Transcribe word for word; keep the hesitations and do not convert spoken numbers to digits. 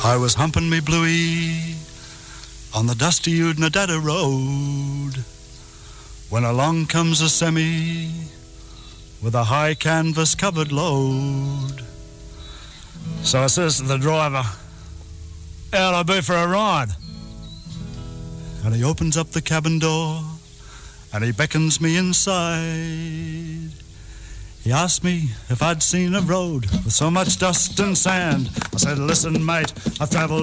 I was humping me bluey on the dusty Udnadada road when along comes a semi with a high canvas covered load. So I says to the driver, "How'd I be for a ride?" And he opens up the cabin door and he beckons me inside. He asked me if I'd seen a road with so much dust and sand. I said, "Listen, mate, I've travelled